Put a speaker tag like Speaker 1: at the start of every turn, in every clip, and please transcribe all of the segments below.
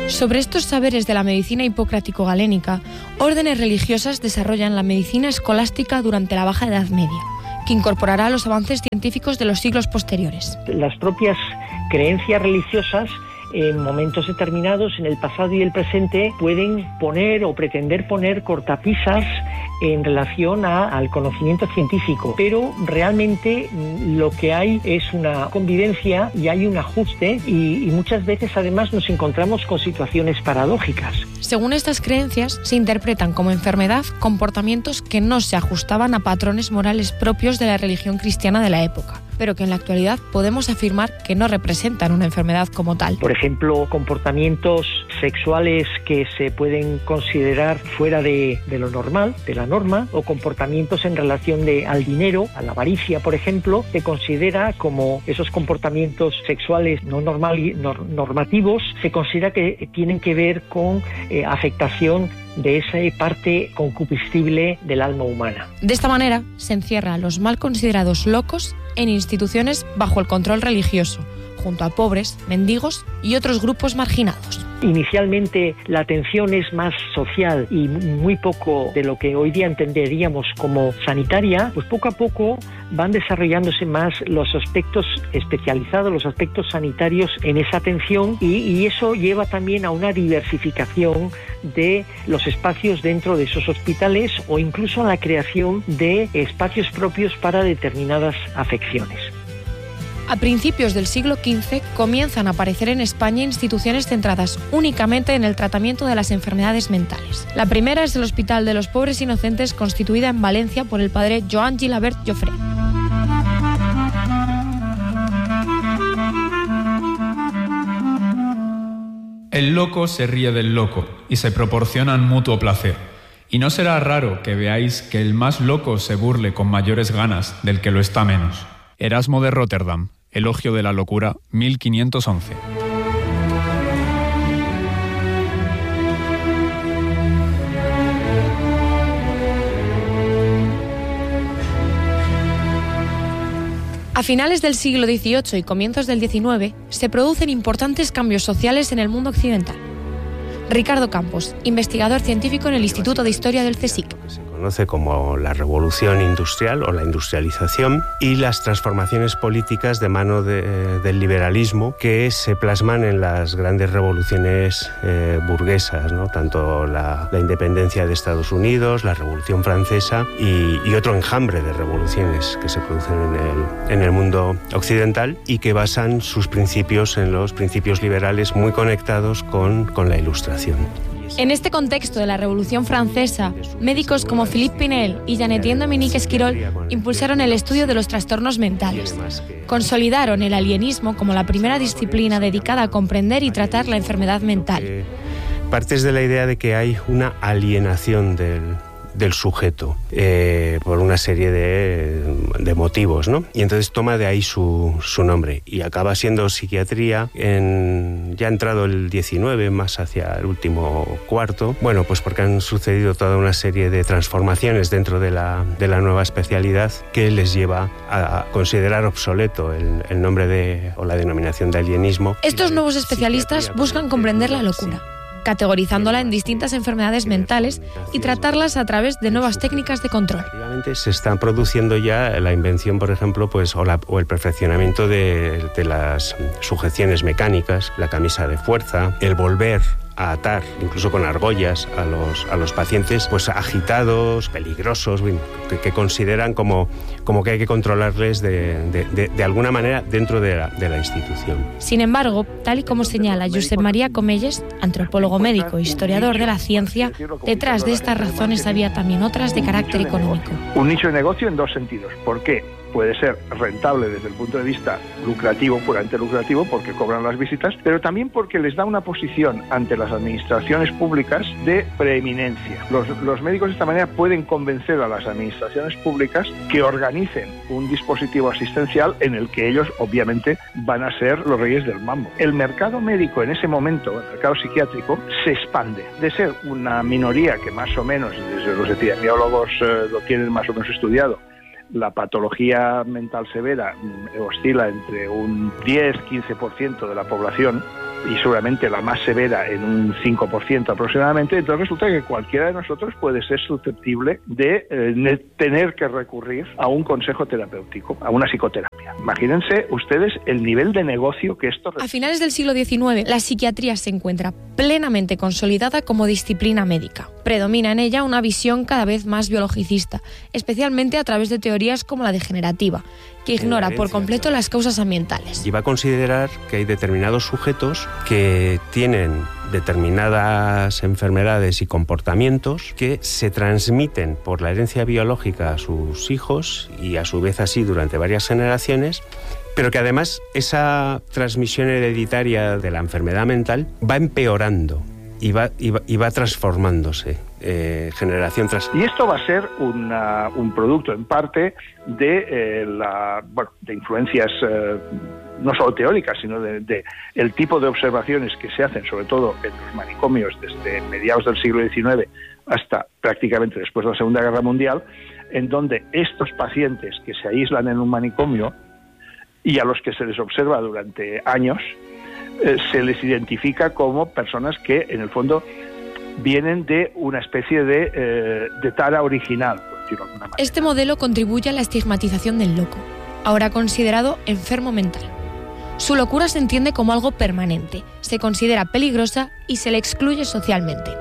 Speaker 1: Sobre estos saberes de la medicina hipocrático-galénica, órdenes religiosas desarrollan la medicina escolástica durante la Baja Edad Media, que incorporará los avances científicos de los siglos posteriores.
Speaker 2: Las propias creencias religiosas, en momentos determinados, en el pasado y el presente, pueden poner o pretender poner cortapisas en relación al conocimiento científico, pero realmente lo que hay es una convivencia y hay un ajuste y muchas veces además nos encontramos con situaciones paradójicas.
Speaker 1: Según estas creencias, se interpretan como enfermedad comportamientos que no se ajustaban a patrones morales propios de la religión cristiana de la época, pero que en la actualidad podemos afirmar que no representan una enfermedad como tal.
Speaker 2: Por ejemplo, comportamientos sexuales que se pueden considerar fuera de lo normal, de la norma, o comportamientos en relación al dinero, a la avaricia, por ejemplo, se considera como esos comportamientos sexuales no normativos, se considera que tienen que ver con afectación de esa parte concupiscible del alma humana.
Speaker 1: De esta manera, se encierra a los mal considerados locos en instituciones bajo el control religioso, junto a pobres, mendigos y otros grupos marginados.
Speaker 2: Inicialmente la atención es más social y muy poco de lo que hoy día entenderíamos como sanitaria, pues poco a poco van desarrollándose más los aspectos especializados, los aspectos sanitarios en esa atención y eso lleva también a una diversificación de los espacios dentro de esos hospitales o incluso a la creación de espacios propios para determinadas afecciones.
Speaker 1: A principios del siglo XV comienzan a aparecer en España instituciones centradas únicamente en el tratamiento de las enfermedades mentales. La primera es el Hospital de los Pobres Inocentes, constituida en Valencia por el padre Joan Gilabert Jofré.
Speaker 3: El loco se ríe del loco y se proporcionan mutuo placer. Y no será raro que veáis que el más loco se burle con mayores ganas del que lo está menos. Erasmo de Rotterdam, Elogio de la locura, 1511.
Speaker 1: A finales del siglo XVIII y comienzos del XIX se producen importantes cambios sociales en el mundo occidental. Ricardo Campos, investigador científico en el Instituto de Historia del CSIC.
Speaker 4: Se conoce como la revolución industrial o la industrialización y las transformaciones políticas de mano del liberalismo que se plasman en las grandes revoluciones burguesas, ¿no? Tanto la independencia de Estados Unidos, la Revolución Francesa y otro enjambre de revoluciones que se producen en el mundo occidental y que basan sus principios en los principios liberales muy conectados con la Ilustración.
Speaker 1: En este contexto de la Revolución Francesa, médicos como Philippe Pinel y Jean-Étienne Dominique Esquirol impulsaron el estudio de los trastornos mentales. Consolidaron el alienismo como la primera disciplina dedicada a comprender y tratar la enfermedad mental.
Speaker 4: Partes de la idea de que hay una alienación del sujeto por una serie de motivos, ¿no? Y entonces toma de ahí su nombre y acaba siendo psiquiatría ya entrado el XIX, más hacia el último cuarto, bueno, pues porque han sucedido toda una serie de transformaciones dentro de la nueva especialidad que les lleva a considerar obsoleto el nombre o la denominación de alienismo.
Speaker 1: Estos nuevos especialistas buscan comprender la locura, categorizándola en distintas enfermedades mentales y tratarlas a través de nuevas técnicas de control.
Speaker 4: Se está produciendo ya la invención, por ejemplo, o el perfeccionamiento de las sujeciones mecánicas, la camisa de fuerza, el volver a atar, incluso con argollas, a los pacientes pues agitados, peligrosos, que consideran como que hay que controlarles de alguna manera dentro de la institución.
Speaker 1: Sin embargo, tal y como señala Josep María Comelles, antropólogo médico e historiador de la ciencia, detrás de estas razones había también otras de carácter económico.
Speaker 5: Un nicho de negocio en dos sentidos. ¿Por qué? Puede ser rentable desde el punto de vista lucrativo, puramente lucrativo, porque cobran las visitas, pero también porque les da una posición ante las administraciones públicas de preeminencia. Los médicos de esta manera pueden convencer a las administraciones públicas que organicen un dispositivo asistencial en el que ellos obviamente van a ser los reyes del mambo. El mercado médico en ese momento, el mercado psiquiátrico, se expande. De ser una minoría que más o menos, desde los epidemiólogos lo tienen más o menos estudiado, la patología mental severa oscila entre un 10-15% de la población, y seguramente la más severa en un 5% aproximadamente, entonces resulta que cualquiera de nosotros puede ser susceptible de tener que recurrir a un consejo terapéutico, a una psicoterapia. Imagínense ustedes el nivel de negocio que esto representa.
Speaker 1: A finales del siglo XIX, la psiquiatría se encuentra plenamente consolidada como disciplina médica. Predomina en ella una visión cada vez más biologicista, especialmente a través de teorías como la degenerativa, que ignora por completo las causas ambientales.
Speaker 4: Y va a considerar que hay determinados sujetos que tienen determinadas enfermedades y comportamientos que se transmiten por la herencia biológica a sus hijos y a su vez así durante varias generaciones, pero que además esa transmisión hereditaria de la enfermedad mental va empeorando y va transformándose generación tras.
Speaker 5: Y esto va a ser un producto en parte de de influencias no solo teóricas, sino de el tipo de observaciones que se hacen, sobre todo en los manicomios desde mediados del siglo XIX hasta prácticamente después de la Segunda Guerra Mundial, en donde estos pacientes que se aíslan en un manicomio y a los que se les observa durante años, se les identifica como personas que en el fondo vienen de una especie de tara original, por decirlo de alguna manera.
Speaker 1: Este modelo contribuye a la estigmatización del loco, ahora considerado enfermo mental. Su locura se entiende como algo permanente, se considera peligrosa y se le excluye socialmente.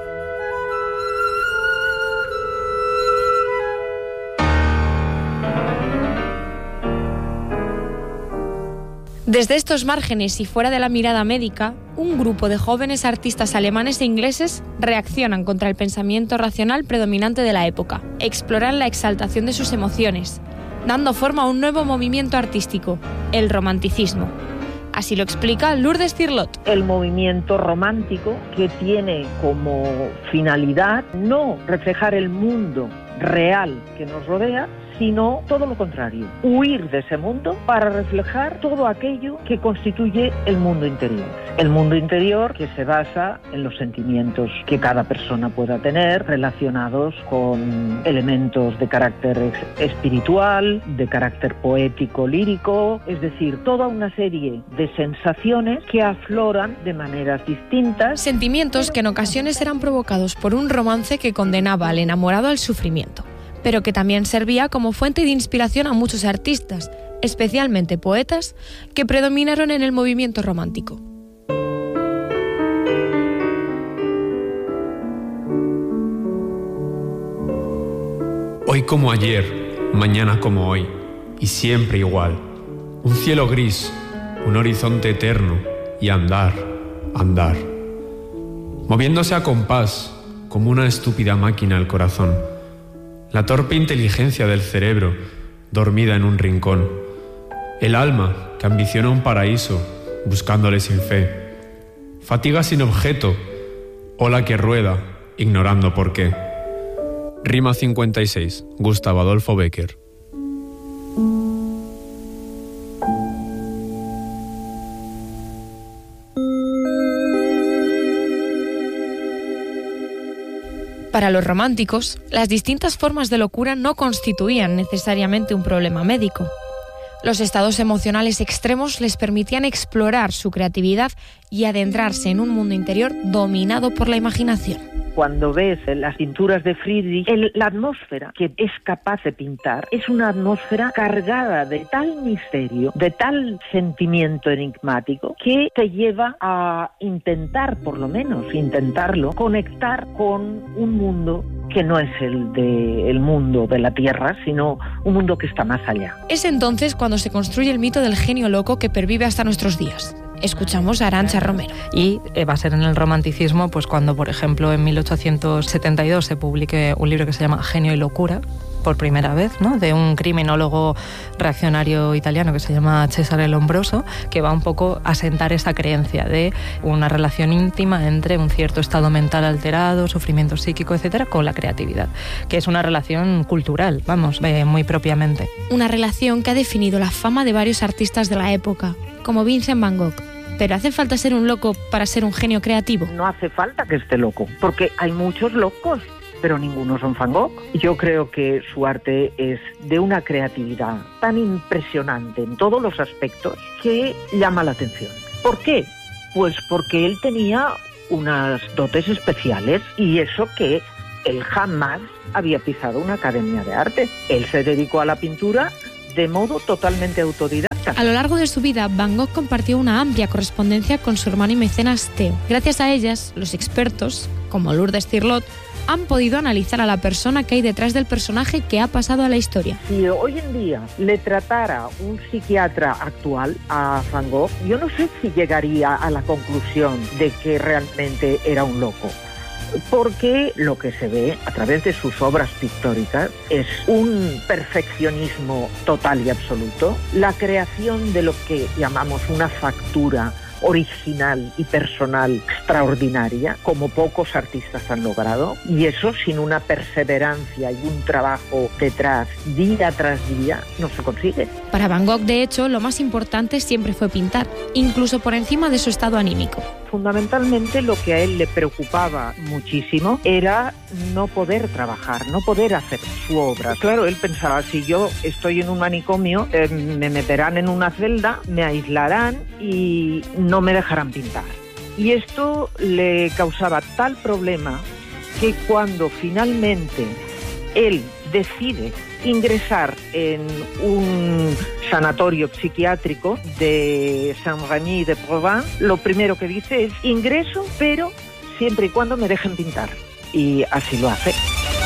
Speaker 1: Desde estos márgenes y fuera de la mirada médica, un grupo de jóvenes artistas alemanes e ingleses reaccionan contra el pensamiento racional predominante de la época, exploran la exaltación de sus emociones, dando forma a un nuevo movimiento artístico, el romanticismo. Así lo explica Lourdes Cirlot.
Speaker 6: El movimiento romántico, que tiene como finalidad no reflejar el mundo real que nos rodea, sino todo lo contrario, huir de ese mundo para reflejar todo aquello que constituye el mundo interior. El mundo interior que se basa en los sentimientos que cada persona pueda tener relacionados con elementos de carácter espiritual, de carácter poético, lírico, es decir, toda una serie de sensaciones que afloran de maneras distintas.
Speaker 1: Sentimientos que en ocasiones eran provocados por un romance que condenaba al enamorado al sufrimiento, pero que también servía como fuente de inspiración a muchos artistas, especialmente poetas, que predominaron en el movimiento romántico.
Speaker 3: Hoy como ayer, mañana como hoy, y siempre igual. Un cielo gris, un horizonte eterno, y andar, andar. Moviéndose a compás, como una estúpida máquina el corazón. La torpe inteligencia del cerebro, dormida en un rincón. El alma que ambiciona un paraíso, buscándole sin fe. Fatiga sin objeto, ola que rueda, ignorando por qué. Rima 56, Gustavo Adolfo Bécquer.
Speaker 1: Para los románticos, las distintas formas de locura no constituían necesariamente un problema médico. Los estados emocionales extremos les permitían explorar su creatividad y adentrarse en un mundo interior dominado por la imaginación.
Speaker 6: Cuando ves las pinturas de Friedrich, la atmósfera que es capaz de pintar es una atmósfera cargada de tal misterio, de tal sentimiento enigmático, que te lleva a intentar, por lo menos intentarlo, conectar con un mundo que no es el mundo de la Tierra, sino un mundo que está más allá.
Speaker 1: Es entonces cuando se construye el mito del genio loco que pervive hasta nuestros días. Escuchamos a Arantxa Romero.
Speaker 7: Y va a ser en el romanticismo pues cuando, por ejemplo, en 1872 se publique un libro que se llama Genio y locura, por primera vez, ¿no?, de un criminólogo reaccionario italiano que se llama Cesare Lombroso, que va un poco a sentar esa creencia de una relación íntima entre un cierto estado mental alterado, sufrimiento psíquico, etcétera, con la creatividad, que es una relación cultural, vamos, muy propiamente.
Speaker 1: Una relación que ha definido la fama de varios artistas de la época, como Vincent Van Gogh. ¿Pero hace falta ser un loco para ser un genio creativo?
Speaker 6: No hace falta que esté loco, porque hay muchos locos, pero ninguno son Van Gogh. Yo creo que su arte es de una creatividad tan impresionante en todos los aspectos que llama la atención. ¿Por qué? Pues porque él tenía unas dotes especiales, y eso que él jamás había pisado una academia de arte. Él se dedicó a la pintura de modo totalmente autodidacta.
Speaker 1: A lo largo de su vida, Van Gogh compartió una amplia correspondencia con su hermano y mecenas Theo. Gracias a ellas, los expertos, como Lourdes Cirlot, han podido analizar a la persona que hay detrás del personaje que ha pasado a la historia.
Speaker 6: Si hoy en día le tratara un psiquiatra actual a Van Gogh, yo no sé si llegaría a la conclusión de que realmente era un loco. Porque lo que se ve a través de sus obras pictóricas es un perfeccionismo total y absoluto, la creación de lo que llamamos una factura original y personal extraordinaria, como pocos artistas han logrado, y eso sin una perseverancia y un trabajo detrás, día tras día, no se consigue.
Speaker 1: Para Van Gogh, de hecho, lo más importante siempre fue pintar, incluso por encima de su estado anímico.
Speaker 6: Fundamentalmente lo que a él le preocupaba muchísimo era no poder trabajar, no poder hacer su obra. Claro, él pensaba, si yo estoy en un manicomio, me meterán en una celda, me aislarán y no me dejarán pintar. Y esto le causaba tal problema que cuando finalmente él decide ingresar en un sanatorio psiquiátrico de Saint-Rémy de Provence, lo primero que dice es: ingreso, pero siempre y cuando me dejen pintar. Y así lo hace.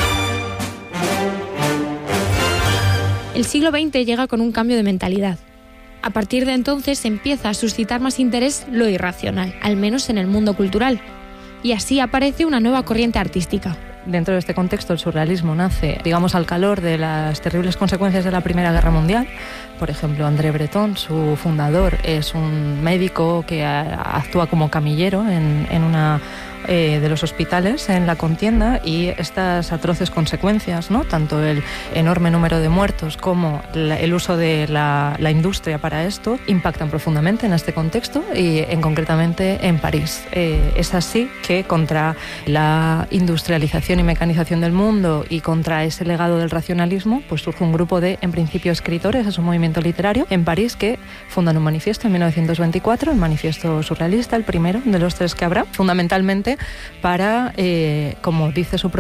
Speaker 1: El siglo XX llega con un cambio de mentalidad. A partir de entonces empieza a suscitar más interés lo irracional, al menos en el mundo cultural. Y así aparece una nueva corriente artística.
Speaker 7: Dentro de este contexto, el surrealismo nace, digamos, al calor de las terribles consecuencias de la Primera Guerra Mundial. Por ejemplo, André Breton, su fundador, es un médico que actúa como camillero en una de los hospitales en la contienda, y estas atroces consecuencias, ¿no? Tanto el enorme número de muertos como el uso de la industria para esto impactan profundamente en este contexto, y concretamente en París. Es así que contra la industrialización y mecanización del mundo y contra ese legado del racionalismo, pues surge un grupo de, en principio, escritores, es un movimiento literario en París que fundan un manifiesto en 1924, el manifiesto surrealista, el primero de los tres que habrá, fundamentalmente para, como dice su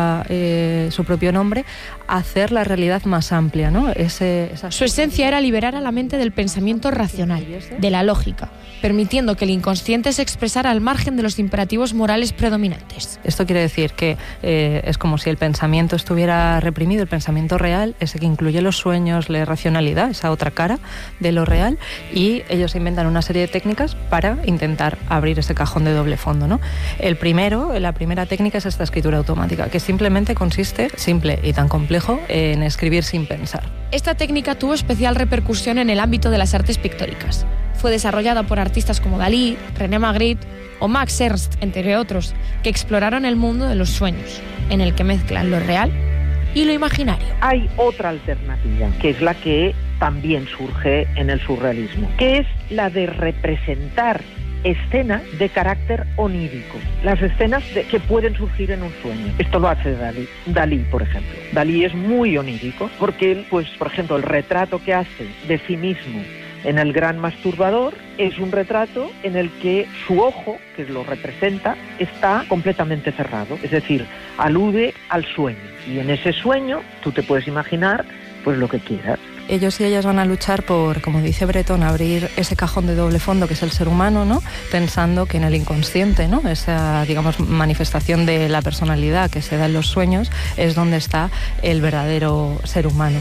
Speaker 7: propio nombre, hacer la realidad más amplia, ¿no?
Speaker 1: Su esencia era liberar a la mente del pensamiento racional, de la lógica, permitiendo que el inconsciente se expresara al margen de los imperativos morales predominantes.
Speaker 7: Esto quiere decir que es como si el pensamiento estuviera reprimido, el pensamiento real, ese que incluye los sueños, la irracionalidad, esa otra cara de lo real, y ellos inventan una serie de técnicas para intentar abrir ese cajón de doble fondo, ¿no? La primera técnica es esta escritura automática, que simplemente consiste, simple y tan complejo, en escribir sin pensar.
Speaker 1: Esta técnica tuvo especial repercusión en el ámbito de las artes pictóricas. Fue desarrollada por artistas como Dalí, René Magritte o Max Ernst, entre otros, que exploraron el mundo de los sueños, en el que mezclan lo real y lo imaginario.
Speaker 6: Hay otra alternativa, que es la que también surge en el surrealismo, que es la de representar escenas de carácter onírico, las escenas que pueden surgir en un sueño. Esto lo hace Dalí, por ejemplo. Dalí es muy onírico porque él, pues, por ejemplo, el retrato que hace de sí mismo en El Gran Masturbador es un retrato en el que su ojo, que lo representa, está completamente cerrado, es decir, alude al sueño. Y en ese sueño tú te puedes imaginar pues lo que quieras.
Speaker 7: Ellos y ellas van a luchar por, como dice Breton, abrir ese cajón de doble fondo que es el ser humano, ¿no? Pensando que en el inconsciente, ¿no? Esa, digamos, manifestación de la personalidad que se da en los sueños es donde está el verdadero ser humano.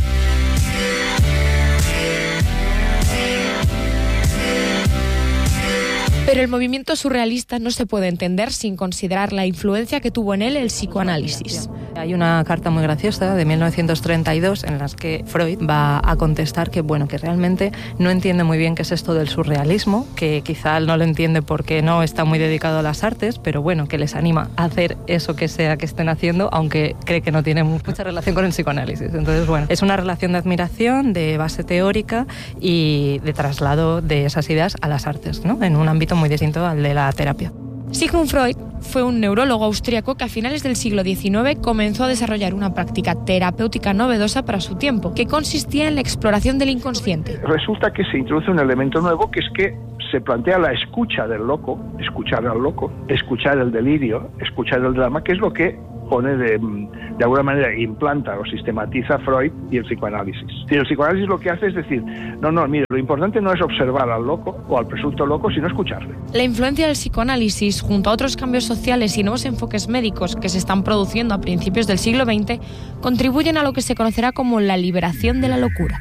Speaker 1: Pero el movimiento surrealista no se puede entender sin considerar la influencia que tuvo en él el psicoanálisis.
Speaker 7: Hay una carta muy graciosa de 1932 en la que Freud va a contestar que, bueno, que realmente no entiende muy bien qué es esto del surrealismo, que quizá no lo entiende porque no está muy dedicado a las artes, pero bueno, que les anima a hacer eso que sea que estén haciendo, aunque cree que no tiene mucha relación con el psicoanálisis. Entonces, bueno, es una relación de admiración, de base teórica y de traslado de esas ideas a las artes, ¿no? En un ámbito muy distinto al de la terapia.
Speaker 1: Sigmund Freud fue un neurólogo austríaco que a finales del siglo XIX comenzó a desarrollar una práctica terapéutica novedosa para su tiempo, que consistía en la exploración del inconsciente.
Speaker 5: Resulta que se introduce un elemento nuevo, que es que se plantea la escucha del loco, escuchar al loco, escuchar el delirio, escuchar el drama, que es lo que pone de alguna manera, implanta o sistematiza Freud y el psicoanálisis. Y el psicoanálisis lo que hace es decir, mire, lo importante no es observar al loco o al presunto loco, sino escucharle.
Speaker 1: La influencia del psicoanálisis, junto a otros cambios sociales y nuevos enfoques médicos que se están produciendo a principios del siglo XX, contribuyen a lo que se conocerá como la liberación de la locura.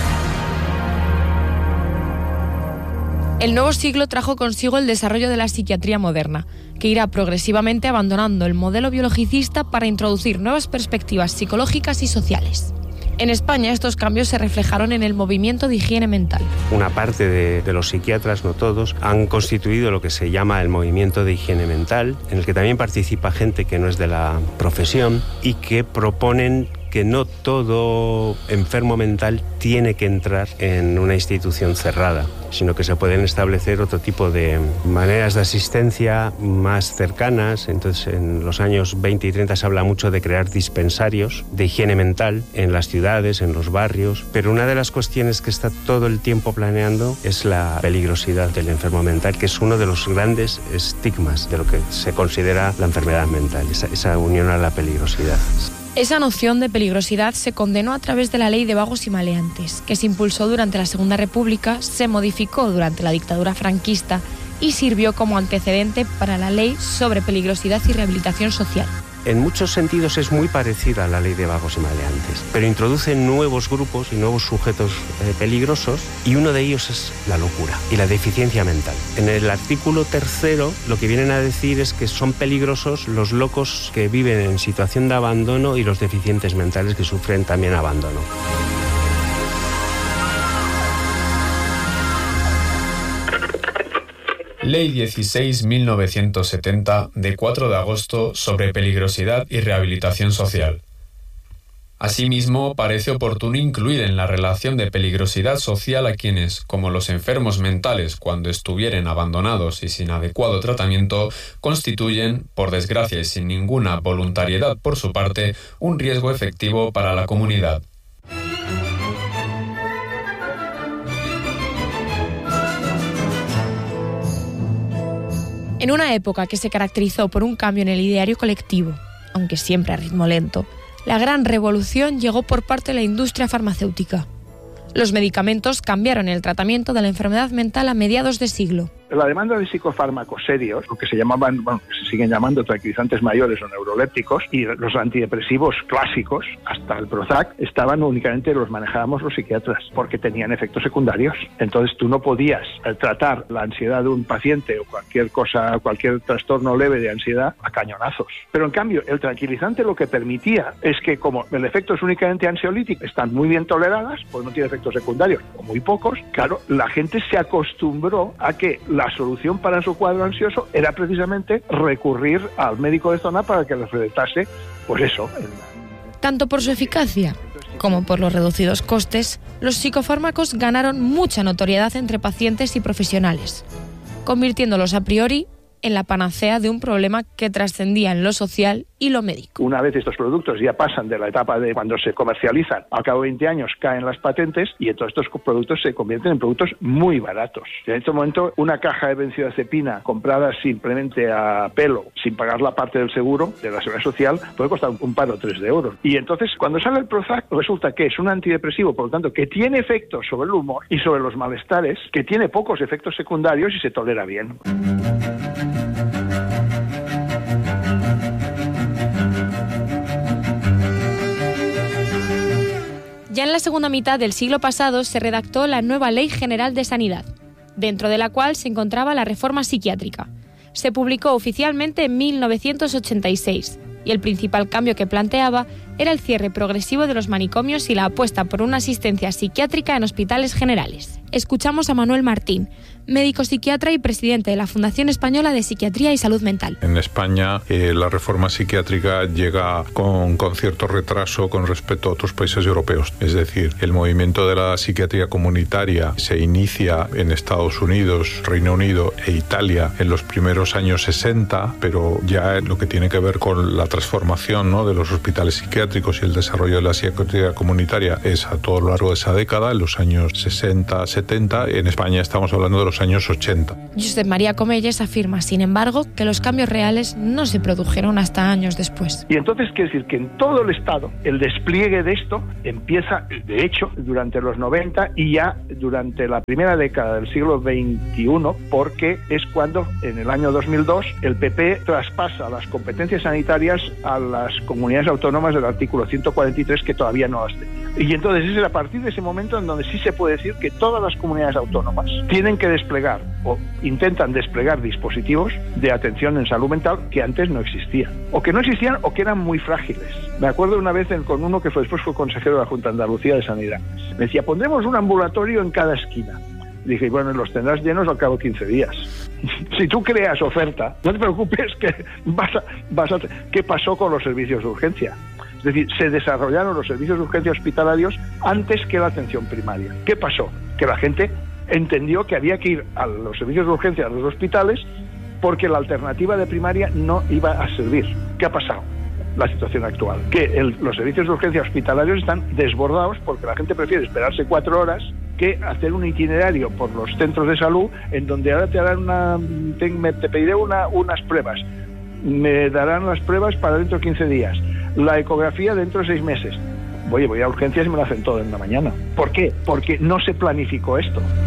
Speaker 1: El nuevo siglo trajo consigo el desarrollo de la psiquiatría moderna, que irá progresivamente abandonando el modelo biologicista para introducir nuevas perspectivas psicológicas y sociales. En España estos cambios se reflejaron en el movimiento de higiene mental.
Speaker 4: Una parte de los psiquiatras, no todos, han constituido lo que se llama el movimiento de higiene mental, en el que también participa gente que no es de la profesión y que proponen que no todo enfermo mental tiene que entrar en una institución cerrada, sino que se pueden establecer otro tipo de maneras de asistencia más cercanas. Entonces, en los años 20 y 30 se habla mucho de crear dispensarios de higiene mental en las ciudades, en los barrios, pero una de las cuestiones que está todo el tiempo planeando es la peligrosidad del enfermo mental, que es uno de los grandes estigmas de lo que se considera la enfermedad mental, esa unión a la peligrosidad.
Speaker 1: Esa noción de peligrosidad se condenó a través de la Ley de Vagos y Maleantes, que se impulsó durante la Segunda República, se modificó durante la dictadura franquista y sirvió como antecedente para la Ley sobre Peligrosidad y Rehabilitación Social.
Speaker 4: En muchos sentidos es muy parecida a la Ley de Vagos y Maleantes, pero introduce nuevos grupos y nuevos sujetos peligrosos, y uno de ellos es la locura y la deficiencia mental. En el artículo 3 lo que vienen a decir es que son peligrosos los locos que viven en situación de abandono y los deficientes mentales que sufren también abandono.
Speaker 3: Ley 16/1970 de 4 de agosto sobre peligrosidad y rehabilitación social. Asimismo, parece oportuno incluir en la relación de peligrosidad social a quienes, como los enfermos mentales cuando estuvieren abandonados y sin adecuado tratamiento, constituyen, por desgracia y sin ninguna voluntariedad por su parte, un riesgo efectivo para la comunidad.
Speaker 1: En una época que se caracterizó por un cambio en el ideario colectivo, aunque siempre a ritmo lento, la gran revolución llegó por parte de la industria farmacéutica. Los medicamentos cambiaron el tratamiento de la enfermedad mental a mediados de siglo.
Speaker 5: La demanda de psicofármacos serios, lo que se llamaban, que se siguen llamando tranquilizantes mayores o neurolépticos, y los antidepresivos clásicos, hasta el Prozac, los manejábamos los psiquiatras, porque tenían efectos secundarios. Entonces tú no podías tratar la ansiedad de un paciente o cualquier trastorno leve de ansiedad a cañonazos. Pero en cambio, el tranquilizante lo que permitía es que, como el efecto es únicamente ansiolítico, están muy bien toleradas, pues no tiene efectos secundarios, o muy pocos. Claro, la gente se acostumbró a que la solución para su cuadro ansioso era precisamente recurrir al médico de zona para que les recetase, pues eso.
Speaker 1: Tanto por su eficacia como por los reducidos costes, los psicofármacos ganaron mucha notoriedad entre pacientes y profesionales, convirtiéndolos a priori en la panacea de un problema que trascendía en lo social y lo médico.
Speaker 5: Una vez estos productos ya pasan de la etapa de cuando se comercializan, al cabo de 20 años caen las patentes y entonces estos productos se convierten en productos muy baratos. En este momento, una caja de benzodiazepina comprada simplemente a pelo, sin pagar la parte del seguro de la Seguridad Social, puede costar un par o 3 de euros. Y entonces, cuando sale el Prozac, resulta que es un antidepresivo, por lo tanto, que tiene efectos sobre el humor y sobre los malestares, que tiene pocos efectos secundarios y se tolera bien.
Speaker 1: Ya en la segunda mitad del siglo pasado se redactó la nueva Ley General de Sanidad, dentro de la cual se encontraba la reforma psiquiátrica. Se publicó oficialmente en 1986 y el principal cambio que planteaba era el cierre progresivo de los manicomios y la apuesta por una asistencia psiquiátrica en hospitales generales. Escuchamos a Manuel Martín, médico psiquiatra y presidente de la Fundación Española de Psiquiatría y Salud Mental.
Speaker 8: En España la reforma psiquiátrica llega con cierto retraso con respecto a otros países europeos. Es decir, el movimiento de la psiquiatría comunitaria se inicia en Estados Unidos, Reino Unido e Italia en los primeros años 60, pero ya lo que tiene que ver con la transformación, ¿no?, de los hospitales psiquiátricos y el desarrollo de la psiquiatría comunitaria es a todo lo largo de esa década, en los años 60, 70. En España estamos hablando de los los años 80.
Speaker 1: Josep María Comelles afirma, sin embargo, que los cambios reales no se produjeron hasta años después.
Speaker 5: Y entonces quiere decir que en todo el Estado el despliegue de esto empieza, de hecho, durante los 90 y ya durante la primera década del siglo XXI, porque es cuando, en el año 2002, el PP traspasa las competencias sanitarias a las comunidades autónomas del artículo 143, que todavía no las tenían. Y entonces es a partir de ese momento en donde sí se puede decir que todas las comunidades autónomas tienen que desplegar o intentan desplegar dispositivos de atención en salud mental que antes no existían. O que no existían o que eran muy frágiles. Me acuerdo una vez con uno que después fue consejero de la Junta de Andalucía de Sanidad. Me decía, pondremos un ambulatorio en cada esquina. Dije, bueno, los tendrás llenos al cabo de 15 días. Si tú creas oferta, no te preocupes que ¿qué pasó con los servicios de urgencia? Es decir, se desarrollaron los servicios de urgencia hospitalarios antes que la atención primaria. ¿Qué pasó? Que la gente entendió que había que ir a los servicios de urgencia, a los hospitales, porque la alternativa de primaria no iba a servir. ¿Qué ha pasado? La situación actual, que los servicios de urgencia hospitalarios están desbordados porque la gente prefiere esperarse 4 horas que hacer un itinerario por los centros de salud en donde ahora te harán te pediré unas pruebas, me darán las pruebas para dentro de 15 días, la ecografía dentro de 6 meses. Voy a urgencias y me lo hacen todo en una mañana. ¿Por qué? Porque no se planificó esto.